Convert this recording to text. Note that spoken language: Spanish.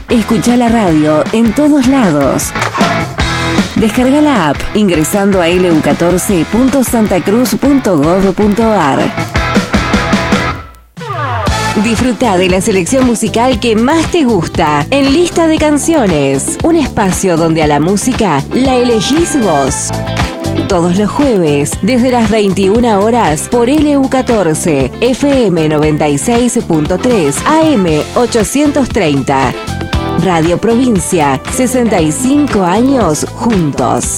Escucha la radio en todos lados. Descarga la app ingresando a lu14.santacruz.gov.ar. Disfruta de la selección musical que más te gusta en Lista de Canciones, un espacio donde a la música la elegís vos. Todos los jueves, desde las 21 horas, por LU14, FM 96.3, AM 830. Radio Provincia, 65 años juntos.